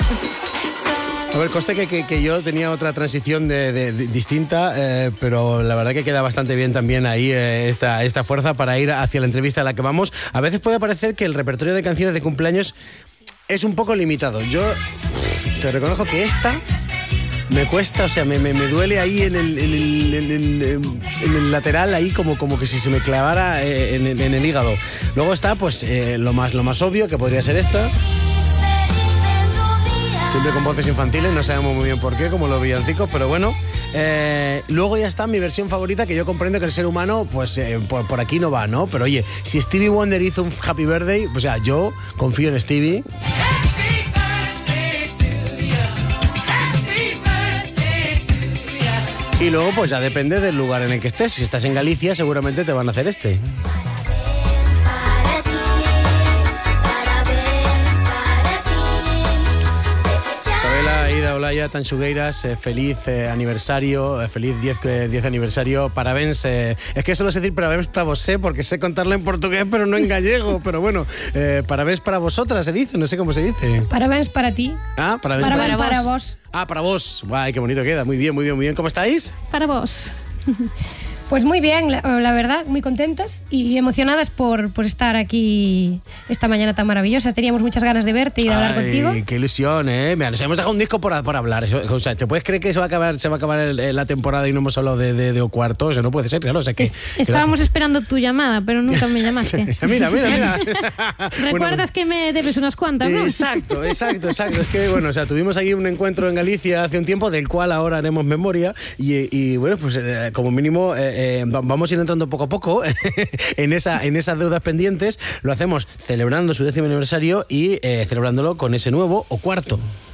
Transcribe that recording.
A ver, conste que yo tenía otra transición distinta, pero la verdad que queda bastante bien también ahí esta fuerza para ir hacia la entrevista a la que vamos. A veces puede parecer que el repertorio de canciones de cumpleaños es un poco limitado. Yo te reconozco que esta me cuesta, o sea, me duele ahí en el lateral, ahí como que si se me clavara en el hígado. Luego está pues lo más obvio, que podría ser esta. Siempre con voces infantiles, no sabemos muy bien por qué, como los villancicos, pero bueno. Luego ya está mi versión favorita, que yo comprendo que el ser humano, pues por aquí no va, ¿no? Pero oye, si Stevie Wonder hizo un Happy Birthday, o sea, yo confío en Stevie. Y luego pues ya depende del lugar en el que estés. Si estás en Galicia, seguramente te van a hacer este. Olaya, Tanxugueiras, feliz aniversario, feliz 10 aniversario, parabéns. Es que solo sé decir parabéns para vosé, porque sé contarlo en portugués, pero no en gallego. Pero bueno, parabéns para vosotras se dice, no sé cómo se dice. Parabéns para ti. Ah, parabéns para vos. Ah, para vos. Guay, qué bonito queda. Muy bien, muy bien, muy bien. ¿Cómo estáis? Para vos. Pues muy bien, la verdad, muy contentas y emocionadas por estar aquí esta mañana tan maravillosa. Teníamos muchas ganas de verte y de hablar contigo. Qué ilusión, ¿eh? Mira, nos hemos dejado un disco por hablar. O sea, ¿te puedes creer que se va a acabar la temporada y no hemos hablado de O Cuarto? Eso no puede ser, claro. O sea, que estábamos esperando tu llamada, pero nunca me llamaste. Mira. ¿Recuerdas que me debes unas cuantas, no? Exacto. Es que, bueno, o sea, tuvimos aquí un encuentro en Galicia hace un tiempo, del cual ahora haremos memoria. Y bueno, pues como mínimo... vamos a ir entrando poco a poco en esas deudas pendientes. Lo hacemos celebrando su 10º aniversario y celebrándolo con ese nuevo O Cuarto.